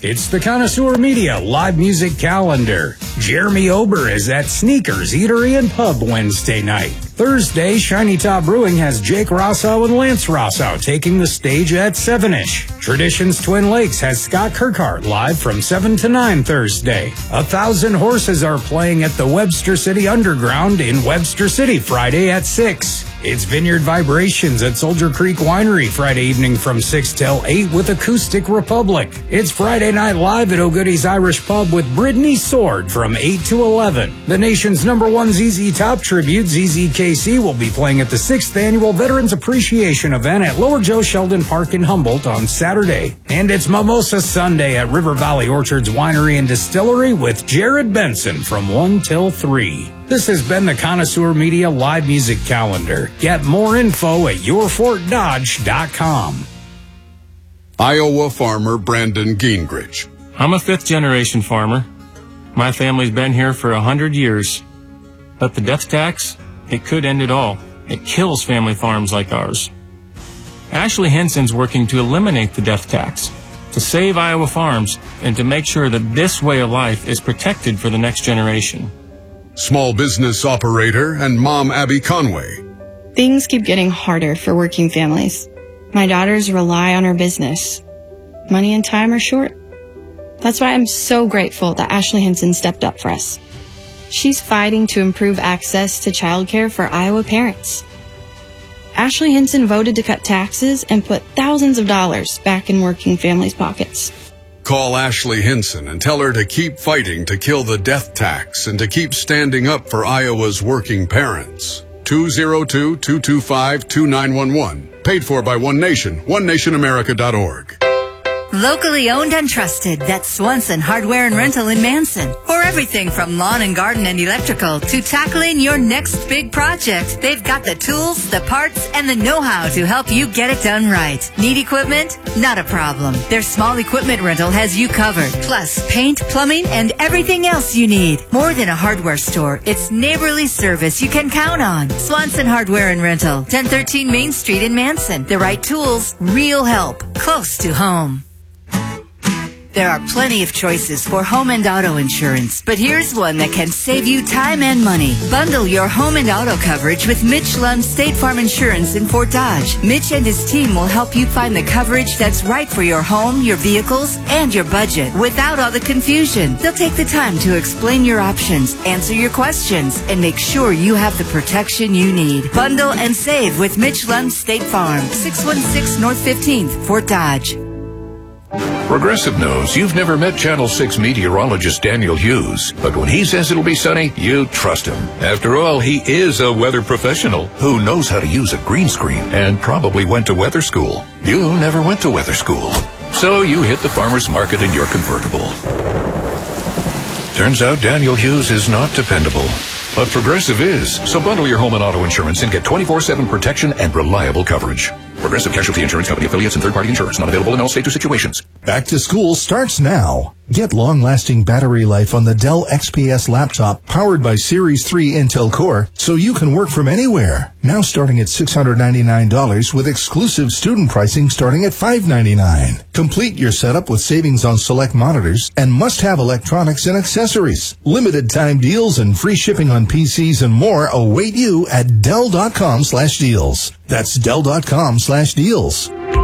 It's the Connoisseur Media live music calendar. Jeremy Ober is at Sneakers Eatery and Pub Wednesday night. Thursday, Shiny Top Brewing has Jake Rosso and Lance Rosso taking the stage at 7-ish. Traditions Twin Lakes has Scott Kirkhart live from 7 to 9 Thursday. 1,000 Horses are playing at the Webster City Underground in Webster City Friday at 6. It's Vineyard Vibrations at Soldier Creek Winery Friday evening from 6 till 8 with Acoustic Republic. It's Friday Night Live at O'Goodie's Irish Pub with Brittany Sword from 8 to 11. The nation's #1 ZZ Top tribute, ZZKC, will be playing at the 6th Annual Veterans Appreciation Event at Lower Joe Sheldon Park in Humboldt on Saturday. And it's Mimosa Sunday at River Valley Orchards Winery and Distillery with Jared Benson from 1 till 3. This has been the Connoisseur Media live music calendar. Get more info at yourfortdodge.com. Iowa farmer Brandon Gingrich. I'm a fifth-generation farmer. My family's been here for 100 years. But the death tax, it could end it all. It kills family farms like ours. Ashley Henson's working to eliminate the death tax, to save Iowa farms, and to make sure that this way of life is protected for the next generation. Small business operator and mom Abby Conway. Things keep getting harder for working families. My daughters rely on our business. Money and time are short. That's why I'm so grateful that Ashley Henson stepped up for us. She's fighting to improve access to childcare for Iowa parents. Ashley Henson voted to cut taxes and put thousands of dollars back in working families' pockets. Call Ashley Henson and tell her to keep fighting to kill the death tax and to keep standing up for Iowa's working parents. 202-225-2911. Paid for by One Nation, onenationamerica.org. Locally owned and trusted, that's Swanson Hardware and Rental in Manson. For everything from lawn and garden and electrical to tackling your next big project, they've got the tools, the parts, and the know-how to help you get it done right. Need equipment? Not a problem. Their small equipment rental has you covered. Plus, paint, plumbing, and everything else you need. More than a hardware store, it's neighborly service you can count on. Swanson Hardware and Rental, 1013 Main Street in Manson. The right tools, real help, close to home. There are plenty of choices for home and auto insurance, but here's one that can save you time and money. Bundle your home and auto coverage with Mitch Lund State Farm Insurance in Fort Dodge. Mitch and his team will help you find the coverage that's right for your home, your vehicles, and your budget without all the confusion. They'll take the time to explain your options, answer your questions, and make sure you have the protection you need. Bundle and save with Mitch Lund State Farm, 616 North 15th, Fort Dodge. Progressive knows you've never met Channel 6 meteorologist Daniel Hughes, but when he says it'll be sunny, you trust him. After all, he is a weather professional who knows how to use a green screen and probably went to weather school. You never went to weather school, so you hit the farmer's market in your convertible. Turns out Daniel Hughes is not dependable, but Progressive is. So bundle your home and auto insurance and get 24/7 protection and reliable coverage. Progressive Casualty Insurance Company affiliates and third-party insurers not available in all states or situations. Back to school starts now. Get long-lasting battery life on the Dell XPS laptop powered by Series 3 Intel Core so you can work from anywhere. Now starting at $699 with exclusive student pricing starting at $599. Complete your setup with savings on select monitors and must-have electronics and accessories. Limited time deals and free shipping on PCs and more await you at Dell.com/deals. That's Dell.com/deals.